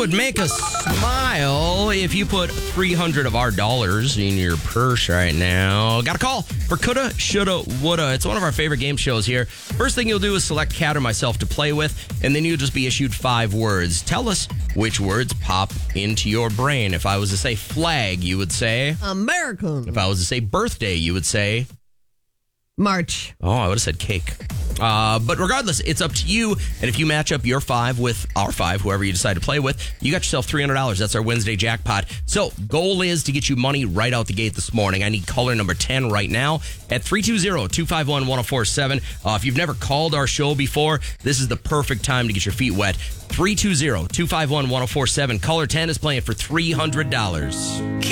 would make us smile if you put 300 of our dollars in your purse right now. Got a call for Coulda, Shoulda, Woulda. It's one of our favorite game shows here. First thing you'll do is select Kat or myself to play with, and then you'll just be issued 5 words. Tell us which words pop into your brain. If I was to say flag, you would say American. If I was to say birthday, you would say March. Oh, I would have said cake. But regardless, it's up to you. And if you match up your 5 with our 5, whoever you decide to play with, you got yourself $300. That's our Wednesday jackpot. So, goal is to get you money right out the gate this morning. I need caller number 10 right now at 320-251-1047. If you've never called our show before, this is the perfect time to get your feet wet. 320-251-1047. Caller 10 is playing for $300.